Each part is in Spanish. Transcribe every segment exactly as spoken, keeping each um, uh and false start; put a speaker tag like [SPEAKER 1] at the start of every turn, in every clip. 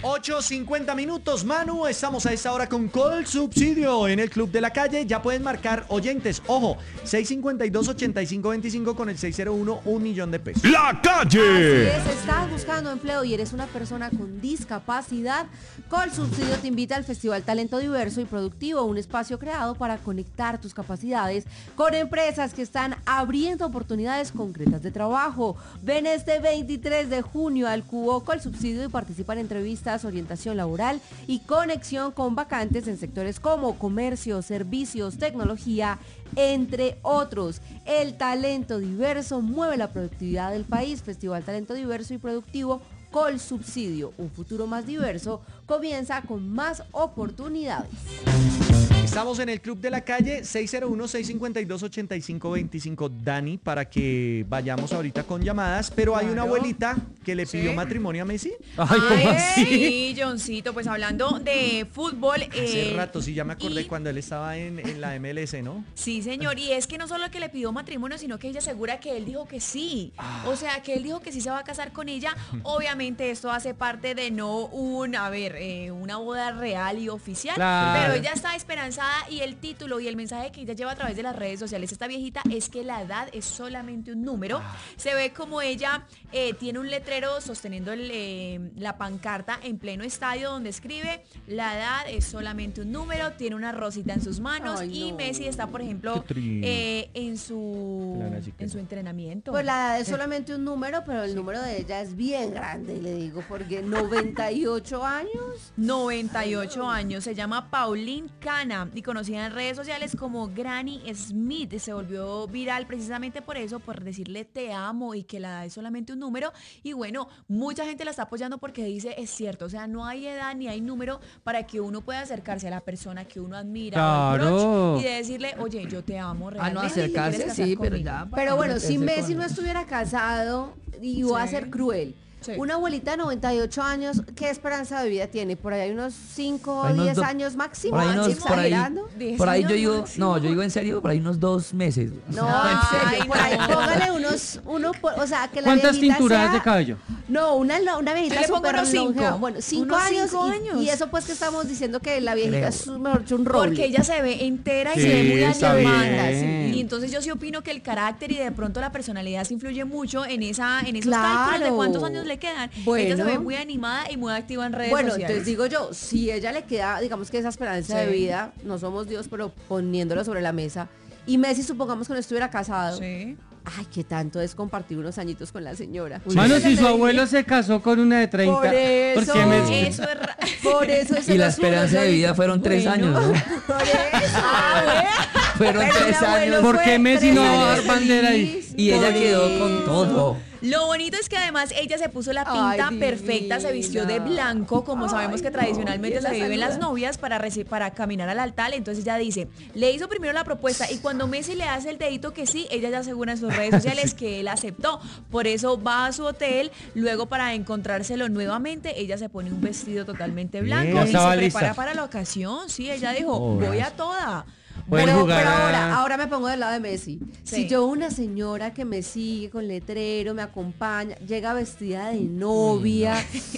[SPEAKER 1] ocho cincuenta minutos, Manu, estamos a esta hora con Col Subsidio en el Club de la Calle. Ya pueden marcar oyentes, ojo, seis cinco dos, ocho cinco dos cinco con el seis cero uno, un millón de pesos.
[SPEAKER 2] La Calle.
[SPEAKER 3] Así es, estás buscando empleo y eres una persona con discapacidad. Col Subsidio te invita al Festival Talento Diverso y Productivo, un espacio creado para conectar tus capacidades con empresas que están abriendo oportunidades concretas de trabajo. Ven este veintitrés de junio al Cubo Col Subsidio y participa en entrevistas, orientación laboral y conexión con vacantes en sectores como comercio, servicios, tecnología, entre otros. El talento diverso mueve la productividad del país. Festival Talento Diverso y Productivo Col Subsidio, un futuro más diverso, comienza con más oportunidades.
[SPEAKER 1] Estamos en el Club de la Calle, seis cero uno, seis cinco dos, ocho cinco dos cinco, Dani, para que vayamos ahorita con llamadas, pero hay una abuelita que le pidió
[SPEAKER 4] ¿Sí?
[SPEAKER 1] matrimonio a Messi.
[SPEAKER 4] Ay, ¿cómo así? Sí, Johncito, pues hablando de fútbol.
[SPEAKER 1] Hace
[SPEAKER 4] eh,
[SPEAKER 1] rato, sí, ya me acordé
[SPEAKER 4] y...
[SPEAKER 1] cuando él estaba en, en la M L S, ¿no?
[SPEAKER 4] Sí, señor, y es que no solo que le pidió matrimonio, sino que ella asegura que él dijo que sí. Ah. O sea, que él dijo que sí se va a casar con ella. Obviamente esto hace parte de no un, a ver, eh, una boda real y oficial, claro. Pero ella está esperanzada y el título y el mensaje que ella lleva a través de las redes sociales, esta viejita, es que la edad es solamente un número. Se ve como ella eh, tiene un letrero sosteniendo el, eh, la pancarta en pleno estadio donde escribe: la edad es solamente un número. Tiene una rosita en sus manos. Ay, y no. Messi está, por ejemplo, eh, en su en su entrenamiento.
[SPEAKER 3] Pues la edad es solamente un número, pero el número de ella es bien grande, le digo, porque noventa y ocho años.
[SPEAKER 4] noventa y ocho años. Se llama Pauline Cana y conocida en redes sociales como Granny Smith. Se volvió viral precisamente por eso, por decirle te amo y que la edad es solamente un número. Y bueno, mucha gente la está apoyando porque dice, es cierto, o sea, no hay edad ni hay número para que uno pueda acercarse a la persona que uno admira, claro, y de decirle, oye, yo te amo realmente.
[SPEAKER 5] Ah, no, acercarse, sí, pero ya.
[SPEAKER 3] Pero bueno, si Messi no estuviera casado, iba sí. a ser cruel. Sí. Una abuelita de noventa y ocho años, ¿qué esperanza de vida tiene? Por ahí hay unos cinco o diez años máximo.
[SPEAKER 5] Por ahí, unos, por ahí, por ahí yo digo,
[SPEAKER 3] máximo.
[SPEAKER 5] no, yo digo en serio, por ahí unos dos meses.
[SPEAKER 3] No, en serio, por ahí póngale unos, uno, por, o sea, que la
[SPEAKER 6] ¿Cuántas tinturas
[SPEAKER 3] sea,
[SPEAKER 6] de cabello?
[SPEAKER 3] No, una, una viejita súper longeva. Bueno, cinco
[SPEAKER 4] unos
[SPEAKER 3] años,
[SPEAKER 4] cinco
[SPEAKER 3] y,
[SPEAKER 4] años.
[SPEAKER 3] Y eso pues que estamos diciendo que la viejita
[SPEAKER 5] Creo.
[SPEAKER 3] es mejor dicho un roble.
[SPEAKER 4] Porque ella se ve entera y
[SPEAKER 1] sí,
[SPEAKER 4] se ve muy animada.
[SPEAKER 1] Sí.
[SPEAKER 4] Y entonces yo sí opino que el carácter y de pronto la personalidad se influye mucho en esa en esos
[SPEAKER 3] claro.
[SPEAKER 4] cálculos de cuántos años le quedan.
[SPEAKER 3] Bueno.
[SPEAKER 4] Ella se ve muy animada y muy activa en redes
[SPEAKER 3] bueno,
[SPEAKER 4] sociales.
[SPEAKER 3] Bueno, entonces digo yo, si ella le queda, digamos que esa esperanza sí. de vida, no somos Dios, pero poniéndolo sobre la mesa, y Messi supongamos que no estuviera casado.
[SPEAKER 4] Sí.
[SPEAKER 3] Ay, qué tanto es compartir unos añitos con la señora.
[SPEAKER 6] Mano, si su abuelo se casó con una de treinta,
[SPEAKER 3] por eso,
[SPEAKER 6] ¿por qué Messi?
[SPEAKER 4] Eso es ra-
[SPEAKER 3] por eso
[SPEAKER 5] y la esperanza de vida fueron tres
[SPEAKER 3] bueno,
[SPEAKER 5] años, ¿no?
[SPEAKER 3] Por eso. Ah, bueno.
[SPEAKER 5] Fueron
[SPEAKER 3] Pero
[SPEAKER 5] tres
[SPEAKER 3] el abuelo
[SPEAKER 5] años.
[SPEAKER 6] ¿Por qué Messi no va a dar bandera ahí?
[SPEAKER 5] Y ella
[SPEAKER 3] Por
[SPEAKER 5] quedó
[SPEAKER 3] eso.
[SPEAKER 5] con todo.
[SPEAKER 4] Lo bonito es que además ella se puso la pinta
[SPEAKER 3] Ay,
[SPEAKER 4] perfecta, se vistió de blanco, como
[SPEAKER 3] Ay,
[SPEAKER 4] sabemos que
[SPEAKER 3] no,
[SPEAKER 4] tradicionalmente se viven las
[SPEAKER 3] saluda.
[SPEAKER 4] novias para, reci- para caminar al altar. Entonces ella dice, le hizo primero la propuesta y cuando Messi le hace el dedito que sí, ella ya asegura en sus redes sociales que él aceptó. Por eso va a su hotel, luego para encontrárselo nuevamente, ella se pone un vestido totalmente blanco
[SPEAKER 6] Bien,
[SPEAKER 4] y se
[SPEAKER 6] estaba
[SPEAKER 4] prepara
[SPEAKER 6] lista.
[SPEAKER 4] para la ocasión. Sí, ella dijo,
[SPEAKER 6] Oh,
[SPEAKER 4] voy a toda.
[SPEAKER 6] Pueden
[SPEAKER 3] Pero,
[SPEAKER 6] jugar
[SPEAKER 3] pero
[SPEAKER 6] a-
[SPEAKER 3] ahora, ahora me pongo del lado de Messi.
[SPEAKER 4] Sí.
[SPEAKER 3] Si yo una señora que me sigue con letrero, me acompaña, llega vestida de novia,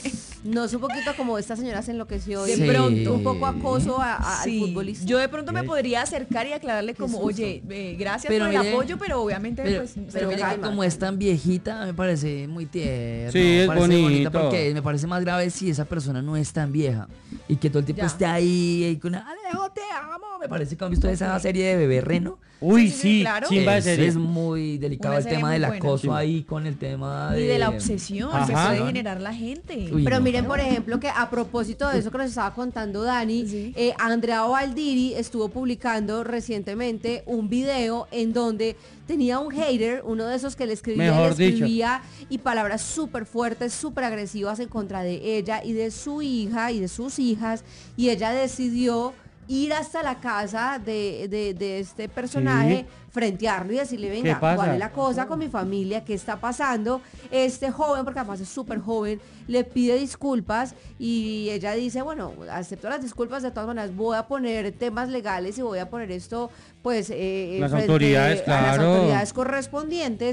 [SPEAKER 3] no es un poquito como esta señora se enloqueció
[SPEAKER 4] De
[SPEAKER 3] y
[SPEAKER 5] Sí.
[SPEAKER 4] pronto.
[SPEAKER 3] un poco acoso a, a-
[SPEAKER 4] Sí,
[SPEAKER 3] al futbolista.
[SPEAKER 4] yo de pronto me podría acercar y aclararle como,
[SPEAKER 3] susto.
[SPEAKER 4] oye, eh, gracias
[SPEAKER 5] Pero
[SPEAKER 4] por el
[SPEAKER 5] mire,
[SPEAKER 4] apoyo, pero obviamente
[SPEAKER 5] Pero,
[SPEAKER 4] pues
[SPEAKER 5] pero
[SPEAKER 4] se
[SPEAKER 5] mira que
[SPEAKER 3] calma.
[SPEAKER 5] como es tan viejita, me parece muy tierno.
[SPEAKER 6] Sí,
[SPEAKER 5] me
[SPEAKER 6] es
[SPEAKER 5] parece
[SPEAKER 6] bonito.
[SPEAKER 5] bonita porque me parece más grave si esa persona no es tan vieja y que todo el tiempo
[SPEAKER 4] Ya.
[SPEAKER 5] esté ahí y con Alejo, te amo. Me parece que han visto esa serie de Bebé Reno.
[SPEAKER 6] Uy,
[SPEAKER 4] Sí, sí,
[SPEAKER 6] sí,
[SPEAKER 4] claro.
[SPEAKER 6] chimba de
[SPEAKER 5] Es,
[SPEAKER 6] serie.
[SPEAKER 5] es muy delicado
[SPEAKER 4] Una
[SPEAKER 5] el
[SPEAKER 4] serie
[SPEAKER 5] tema
[SPEAKER 4] muy
[SPEAKER 5] del
[SPEAKER 4] buena.
[SPEAKER 5] acoso
[SPEAKER 6] Sí.
[SPEAKER 5] ahí con el tema de...
[SPEAKER 4] y de la obsesión que
[SPEAKER 6] Ajá.
[SPEAKER 4] puede generar la gente.
[SPEAKER 5] Uy,
[SPEAKER 3] Pero
[SPEAKER 5] no.
[SPEAKER 3] miren, por ejemplo, que a propósito de eso que nos estaba contando Dani,
[SPEAKER 4] Sí.
[SPEAKER 3] eh, Andrea Valdiri estuvo publicando recientemente un video en donde tenía un hater, uno de esos que le escribía, y le
[SPEAKER 6] Mejor dicho.
[SPEAKER 3] escribía y palabras súper fuertes, súper agresivas en contra de ella y de su hija y de sus hijas, y ella decidió ir hasta la casa de, de, de este personaje,
[SPEAKER 6] Sí.
[SPEAKER 3] frentearlo y decirle, venga,
[SPEAKER 6] pasa?
[SPEAKER 3] ¿cuál es la cosa con mi familia? ¿Qué está pasando? Este joven, porque además es súper joven, le pide disculpas y ella dice, bueno, acepto las disculpas, de todas maneras voy a poner temas legales y voy a poner esto, pues, eh,
[SPEAKER 6] Las
[SPEAKER 3] frente
[SPEAKER 6] autoridades,
[SPEAKER 3] a las
[SPEAKER 6] claro.
[SPEAKER 3] autoridades correspondientes,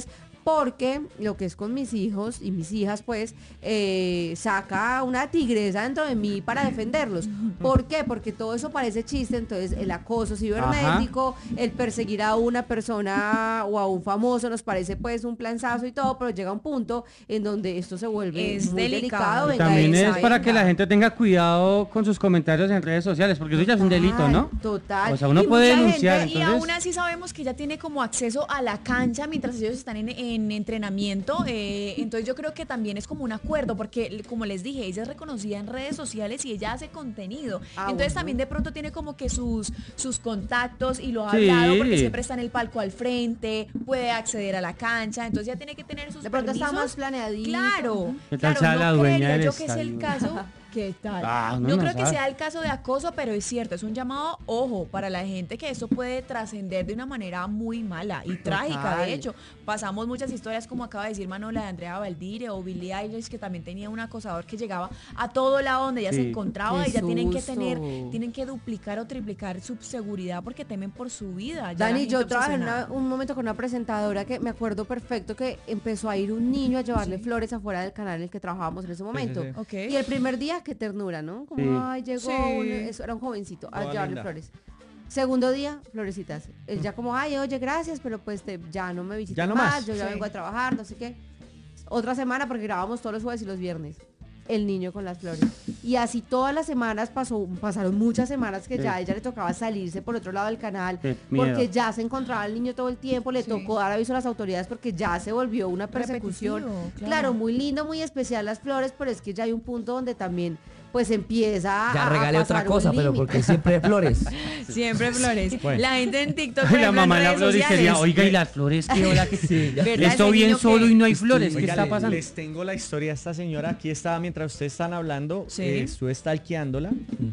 [SPEAKER 3] porque lo que es con mis hijos y mis hijas, pues, eh, saca una tigresa dentro de mí para defenderlos. ¿Por qué? Porque todo eso parece chiste, entonces el acoso cibernético, Ajá. el perseguir a una persona o a un famoso nos parece pues un planzazo y todo, pero llega un punto en donde esto se vuelve
[SPEAKER 4] es
[SPEAKER 3] muy
[SPEAKER 4] delicado.
[SPEAKER 3] delicado. Venga,
[SPEAKER 6] También
[SPEAKER 3] esa,
[SPEAKER 6] es para
[SPEAKER 3] venga.
[SPEAKER 6] que la gente tenga cuidado con sus comentarios en redes sociales, porque eso ya es un delito, ¿no?
[SPEAKER 3] Total.
[SPEAKER 6] O sea, uno
[SPEAKER 4] Y
[SPEAKER 6] puede
[SPEAKER 4] mucha
[SPEAKER 6] denunciar,
[SPEAKER 4] gente,
[SPEAKER 6] entonces...
[SPEAKER 4] Y aún así sabemos que ella tiene como acceso a la cancha mientras ellos están en, en entrenamiento. Eh, entonces yo creo que también es como un acuerdo, porque como les dije, ella es reconocida en redes sociales y ella hace contenido.
[SPEAKER 3] Ah,
[SPEAKER 4] entonces
[SPEAKER 3] bueno.
[SPEAKER 4] también de pronto tiene como que sus, sus contactos y lo ha
[SPEAKER 6] Sí.
[SPEAKER 4] hablado porque siempre está en el palco al frente, puede acceder a la cancha, entonces ya tiene que tener sus
[SPEAKER 3] De pronto está
[SPEAKER 4] permisos.
[SPEAKER 3] más planeadito.
[SPEAKER 4] Claro,
[SPEAKER 6] ¿Qué tal
[SPEAKER 4] claro,
[SPEAKER 6] sea
[SPEAKER 4] no
[SPEAKER 6] la dueña
[SPEAKER 4] creería
[SPEAKER 6] del
[SPEAKER 4] yo que es el
[SPEAKER 6] estadio?
[SPEAKER 4] caso. ¿Qué tal?
[SPEAKER 6] Ah, uno
[SPEAKER 4] no
[SPEAKER 6] no
[SPEAKER 4] creo que
[SPEAKER 6] sabe.
[SPEAKER 4] sea el caso de acoso, pero es cierto, es un llamado, ojo, para la gente que esto puede trascender de una manera muy mala y trágica. De hecho, pasamos muchas historias, como acaba de decir Manola, de Andrea Valdire o Billie Eilish, que también tenía un acosador que llegaba a todo lado donde ella
[SPEAKER 6] Sí.
[SPEAKER 4] se encontraba
[SPEAKER 3] Qué
[SPEAKER 4] y ya tienen que
[SPEAKER 3] susto.
[SPEAKER 4] tener, tienen que duplicar o triplicar su seguridad porque temen por su vida. Ya la
[SPEAKER 3] Dani,
[SPEAKER 4] gente
[SPEAKER 3] yo trabajé en
[SPEAKER 4] obsesionada.
[SPEAKER 3] una- un momento con una presentadora que me acuerdo perfecto que empezó a ir un niño a llevarle
[SPEAKER 4] Sí.
[SPEAKER 3] flores afuera del canal en el que trabajábamos en ese momento.
[SPEAKER 1] sí.
[SPEAKER 4] Ok.
[SPEAKER 3] Y el primer día, qué ternura, ¿no? Como,
[SPEAKER 6] Sí.
[SPEAKER 3] ay, llegó,
[SPEAKER 4] Sí.
[SPEAKER 3] un- eso era un jovencito, a
[SPEAKER 1] Toda
[SPEAKER 3] llevarle
[SPEAKER 1] linda.
[SPEAKER 3] flores. Segundo día, florecitas. Él ya como, ay, oye, gracias, pero pues te- ya no me visites
[SPEAKER 1] Ya no
[SPEAKER 3] más,
[SPEAKER 1] más.
[SPEAKER 3] yo ya
[SPEAKER 4] Sí.
[SPEAKER 3] vengo a trabajar, no sé qué. Otra semana porque grabamos todos los jueves y los viernes. El niño con las flores. Y así todas las semanas pasó, pasaron muchas semanas que
[SPEAKER 6] Sí.
[SPEAKER 3] ya a ella le tocaba salirse por otro lado del canal
[SPEAKER 6] Qué miedo.
[SPEAKER 3] porque ya se encontraba el niño todo el tiempo, le
[SPEAKER 4] Sí.
[SPEAKER 3] tocó dar aviso a las autoridades porque ya se volvió una persecución.
[SPEAKER 4] Repetitivo, claro.
[SPEAKER 3] Claro, muy lindo, muy especial las flores, pero es que ya hay un punto donde también pues empieza
[SPEAKER 5] Ya
[SPEAKER 3] a, a
[SPEAKER 5] regale otra
[SPEAKER 3] pasar un
[SPEAKER 5] cosa, pero
[SPEAKER 3] límite.
[SPEAKER 5] porque siempre flores.
[SPEAKER 4] Siempre flores.
[SPEAKER 1] Bueno.
[SPEAKER 4] La gente en TikTok, por
[SPEAKER 6] La
[SPEAKER 4] ejemplo, en
[SPEAKER 6] mamá de la
[SPEAKER 4] redes
[SPEAKER 6] floristería,
[SPEAKER 4] sociales.
[SPEAKER 6] oiga, ¿y las flores qué hola que
[SPEAKER 5] Sí, ya.
[SPEAKER 4] ¿Verdad?
[SPEAKER 6] Estoy
[SPEAKER 4] Ese
[SPEAKER 6] bien
[SPEAKER 4] niño
[SPEAKER 6] solo
[SPEAKER 4] que-
[SPEAKER 6] y no hay flores, ¿qué
[SPEAKER 1] Oiga,
[SPEAKER 6] está
[SPEAKER 1] le-
[SPEAKER 6] pasando?
[SPEAKER 1] les tengo la historia a esta señora. Aquí estaba, mientras ustedes están hablando,
[SPEAKER 4] Sí.
[SPEAKER 1] eh, estuve stalkeándola.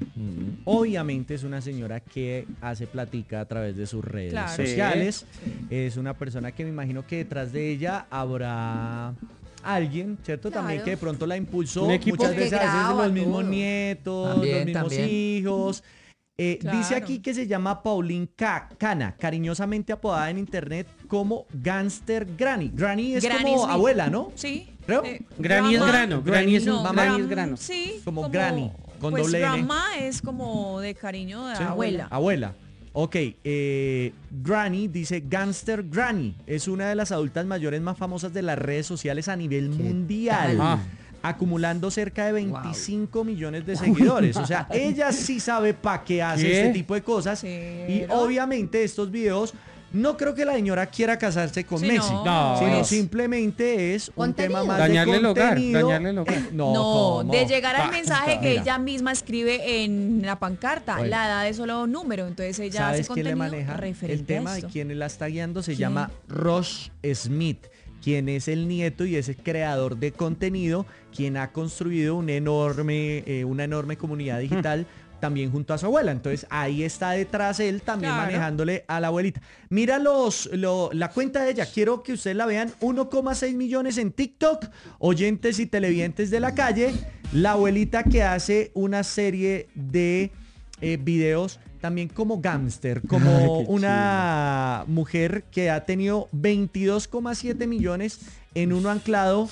[SPEAKER 1] Obviamente es una señora que hace platica a través de sus redes
[SPEAKER 4] Claro.
[SPEAKER 1] sociales. Es una persona que me imagino que detrás de ella habrá alguien, ¿cierto?
[SPEAKER 3] Claro.
[SPEAKER 1] También que de pronto la impulsó.
[SPEAKER 6] Un equipo
[SPEAKER 1] Muchas
[SPEAKER 3] que
[SPEAKER 1] veces a veces
[SPEAKER 3] graba
[SPEAKER 1] los mismos
[SPEAKER 3] todo.
[SPEAKER 1] nietos,
[SPEAKER 5] También,
[SPEAKER 1] los mismos
[SPEAKER 5] también.
[SPEAKER 1] hijos. Eh, Dice
[SPEAKER 4] Claro.
[SPEAKER 1] aquí que se llama Pauline Ca- Cana, cariñosamente apodada en internet como Gangster Granny. Granny es
[SPEAKER 4] Granny
[SPEAKER 1] como
[SPEAKER 4] Smith.
[SPEAKER 1] abuela, ¿no?
[SPEAKER 4] Sí.
[SPEAKER 1] ¿Creo?
[SPEAKER 6] Granny es
[SPEAKER 4] grandma.
[SPEAKER 6] grano, granny es,
[SPEAKER 4] No,
[SPEAKER 6] granny
[SPEAKER 4] gram-
[SPEAKER 6] es grano.
[SPEAKER 4] Sí.
[SPEAKER 1] Como granny, con
[SPEAKER 4] pues
[SPEAKER 1] doble N.
[SPEAKER 4] grandma es como de cariño de
[SPEAKER 1] Sí.
[SPEAKER 4] abuela.
[SPEAKER 1] Abuela. Ok, eh, Granny dice Gangster Granny. Es una de las adultas mayores más famosas de las redes sociales a nivel mundial.
[SPEAKER 6] tal? Ah.
[SPEAKER 1] Acumulando cerca de veinticinco millones de seguidores. O sea, ella sí sabe para qué hace
[SPEAKER 6] ¿Qué?
[SPEAKER 1] este tipo de cosas. Y
[SPEAKER 4] Pero-
[SPEAKER 1] obviamente estos videos, no creo que la señora quiera casarse con
[SPEAKER 4] Sí,
[SPEAKER 1] Messi.
[SPEAKER 4] no,
[SPEAKER 1] sino
[SPEAKER 6] es-
[SPEAKER 1] simplemente es un
[SPEAKER 3] Contenido.
[SPEAKER 1] tema más
[SPEAKER 6] Dañarle
[SPEAKER 1] de
[SPEAKER 6] el hogar,
[SPEAKER 1] contenido.
[SPEAKER 6] dañarle el hogar.
[SPEAKER 1] Eh, no,
[SPEAKER 4] No,
[SPEAKER 1] ¿cómo?
[SPEAKER 4] de llegar al
[SPEAKER 1] Ah,
[SPEAKER 4] mensaje que
[SPEAKER 1] mira.
[SPEAKER 4] ella misma escribe en la pancarta,
[SPEAKER 1] Bueno.
[SPEAKER 4] la edad es solo un número, entonces ella hace
[SPEAKER 1] ¿Sabes quién le
[SPEAKER 4] contenido
[SPEAKER 1] maneja
[SPEAKER 4] referente
[SPEAKER 1] el tema
[SPEAKER 4] a
[SPEAKER 1] y
[SPEAKER 4] esto.
[SPEAKER 1] quién la está guiando? Se
[SPEAKER 4] ¿Quién?
[SPEAKER 1] llama Ross Smith, quien es el nieto y es el creador de contenido, quien ha construido un enorme, eh, una enorme comunidad digital. También junto a su abuela. Entonces ahí está detrás él también
[SPEAKER 4] Claro.
[SPEAKER 1] manejándole a la abuelita. Mira los, lo- la cuenta de ella. Quiero que ustedes la vean. uno coma seis millones en TikTok. Oyentes y televidentes de la calle. La abuelita que hace una serie de eh, videos también como gángster, como
[SPEAKER 6] Ay, qué
[SPEAKER 1] una mujer que ha tenido veintidós coma siete millones en uno anclado.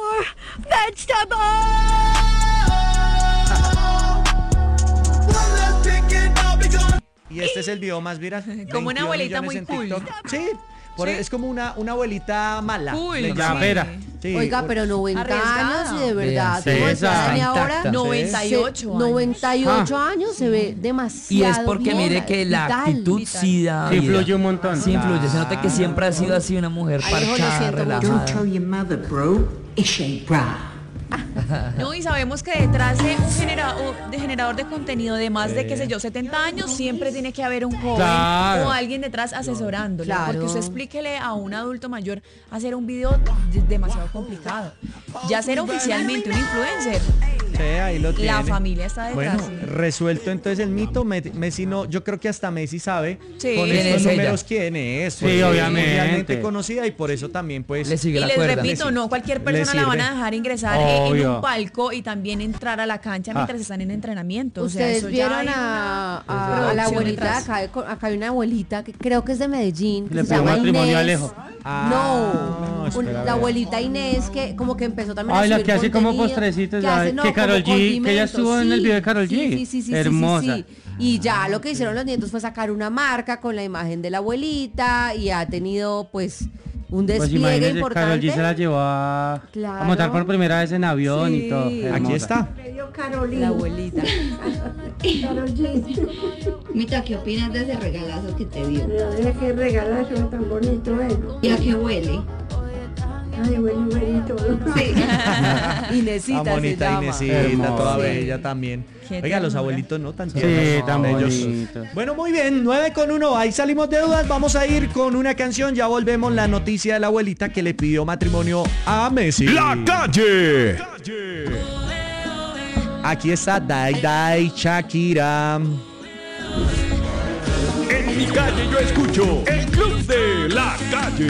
[SPEAKER 1] Y este es el video más viral.
[SPEAKER 4] Como una
[SPEAKER 1] veintidós
[SPEAKER 4] abuelita
[SPEAKER 1] millones
[SPEAKER 4] muy
[SPEAKER 1] en
[SPEAKER 4] cool.
[SPEAKER 1] TikTok. Sí, por-
[SPEAKER 4] Sí.
[SPEAKER 1] es como una, una abuelita mala.
[SPEAKER 4] Cool,
[SPEAKER 1] le
[SPEAKER 4] sí.
[SPEAKER 1] llaman.
[SPEAKER 6] Pera.
[SPEAKER 1] Sí,
[SPEAKER 3] Oiga,
[SPEAKER 1] un-
[SPEAKER 3] pero noventa
[SPEAKER 4] Arriesgada.
[SPEAKER 3] años y de verdad,
[SPEAKER 5] Vean,
[SPEAKER 3] ¿cómo
[SPEAKER 6] sí,
[SPEAKER 3] está
[SPEAKER 6] esa
[SPEAKER 3] Dani
[SPEAKER 5] intacta.
[SPEAKER 3] ahora?
[SPEAKER 5] Sí.
[SPEAKER 4] noventa y ocho años.
[SPEAKER 3] noventa y ocho
[SPEAKER 6] Ah.
[SPEAKER 3] años se ve
[SPEAKER 5] Y
[SPEAKER 3] demasiado
[SPEAKER 5] es porque
[SPEAKER 3] bien,
[SPEAKER 5] mire que la
[SPEAKER 3] vital.
[SPEAKER 5] actitud
[SPEAKER 4] vital.
[SPEAKER 5] sí da
[SPEAKER 6] Sí,
[SPEAKER 5] vida.
[SPEAKER 6] influye un montón.
[SPEAKER 5] Sí influye, se nota que siempre ha sido así una mujer
[SPEAKER 3] Ay, hijo, lo
[SPEAKER 5] parchada,
[SPEAKER 3] siento mucho.
[SPEAKER 5] relajada.
[SPEAKER 2] Don't tell your mother, bro. It ain't bra.
[SPEAKER 4] No, y sabemos que detrás de un generador de, generador de contenido de más de, qué sé yo, setenta años, siempre tiene que haber un joven
[SPEAKER 6] Claro.
[SPEAKER 4] o alguien detrás asesorándole.
[SPEAKER 3] Claro.
[SPEAKER 4] Porque usted explíquele a un adulto mayor hacer un video es demasiado complicado. Ya ser oficialmente un influencer,
[SPEAKER 1] Sí, ahí lo tiene.
[SPEAKER 4] la familia está detrás.
[SPEAKER 1] Bueno,
[SPEAKER 4] sí.
[SPEAKER 1] resuelto entonces el mito. Me- Messi no, yo creo que hasta Messi sabe
[SPEAKER 4] Sí.
[SPEAKER 1] con
[SPEAKER 4] ¿Quién
[SPEAKER 1] estos
[SPEAKER 5] es ella?
[SPEAKER 1] números quién es.
[SPEAKER 6] Sí,
[SPEAKER 1] porque es
[SPEAKER 6] obviamente.
[SPEAKER 1] mundialmente conocida y por eso también pues
[SPEAKER 5] Le sigue
[SPEAKER 4] Y
[SPEAKER 5] la
[SPEAKER 4] les
[SPEAKER 5] cuerda.
[SPEAKER 4] repito,
[SPEAKER 1] Le-
[SPEAKER 4] no cualquier
[SPEAKER 1] le
[SPEAKER 4] persona la van a
[SPEAKER 1] sirve.
[SPEAKER 4] dejar ingresar eh, en
[SPEAKER 6] Obvio.
[SPEAKER 4] un palco y también entrar a la cancha mientras están en entrenamiento. O sea,
[SPEAKER 3] Ustedes
[SPEAKER 4] eso ya
[SPEAKER 3] vieron
[SPEAKER 4] hay
[SPEAKER 3] a,
[SPEAKER 4] una
[SPEAKER 3] a- a la
[SPEAKER 4] producción
[SPEAKER 3] abuelita de
[SPEAKER 4] detrás.
[SPEAKER 3] acá, de- acá hay una abuelita que creo que es de Medellín, que
[SPEAKER 6] Le
[SPEAKER 3] se
[SPEAKER 6] pidió
[SPEAKER 3] llama
[SPEAKER 6] matrimonio
[SPEAKER 3] Inés.
[SPEAKER 6] a Alejo.
[SPEAKER 1] Ah,
[SPEAKER 3] No, un-
[SPEAKER 6] Espera,
[SPEAKER 3] la
[SPEAKER 6] a ver.
[SPEAKER 3] abuelita Inés, que como que empezó también a
[SPEAKER 6] Ay, la
[SPEAKER 3] subir
[SPEAKER 6] que hace como
[SPEAKER 3] contenido,
[SPEAKER 6] postrecitos,
[SPEAKER 3] que
[SPEAKER 6] la-
[SPEAKER 3] hace, no,
[SPEAKER 6] que Karol
[SPEAKER 3] como
[SPEAKER 6] G, que ella
[SPEAKER 3] condimentos,
[SPEAKER 6] estuvo en el
[SPEAKER 3] sí,
[SPEAKER 6] video de Karol G.
[SPEAKER 3] sí, sí, sí, sí, sí,
[SPEAKER 6] Hermosa.
[SPEAKER 3] sí, sí. Y ya lo que hicieron los nietos fue sacar una marca con la imagen de la abuelita y ha tenido pues un
[SPEAKER 6] Pues
[SPEAKER 3] despliegue
[SPEAKER 6] imagínese,
[SPEAKER 3] importante.
[SPEAKER 6] Karol G se la llevó a, a
[SPEAKER 3] Claro.
[SPEAKER 6] montar por primera vez en avión
[SPEAKER 3] Sí.
[SPEAKER 6] y todo.
[SPEAKER 1] Aquí
[SPEAKER 6] Hermosa.
[SPEAKER 1] está.
[SPEAKER 3] La abuelita.
[SPEAKER 7] Mita, ¿qué opinas de ese regalazo que te dio?
[SPEAKER 8] Pero mira qué regalazo tan bonito es.
[SPEAKER 7] ¿Y a qué huele?
[SPEAKER 8] Ay, bueno, bonito.
[SPEAKER 7] Sí.
[SPEAKER 3] Inesita
[SPEAKER 1] Ah,
[SPEAKER 3] se
[SPEAKER 1] bonita
[SPEAKER 3] llama.
[SPEAKER 1] Inesita,
[SPEAKER 6] Hermosa.
[SPEAKER 1] toda
[SPEAKER 3] Sí.
[SPEAKER 1] bella también.
[SPEAKER 4] Qué
[SPEAKER 1] Oiga, los
[SPEAKER 4] ternura.
[SPEAKER 1] abuelitos no tan
[SPEAKER 6] Sí,
[SPEAKER 1] tiernos,
[SPEAKER 6] tan
[SPEAKER 1] bellos.
[SPEAKER 6] bonitos.
[SPEAKER 1] Bueno, muy bien, nueve con uno, ahí salimos de dudas, vamos a ir con una canción, ya volvemos, la noticia de la abuelita que le pidió matrimonio a Messi.
[SPEAKER 9] La calle.
[SPEAKER 1] Aquí está Dai Dai Shakira.
[SPEAKER 9] En mi calle yo escucho el club de la calle.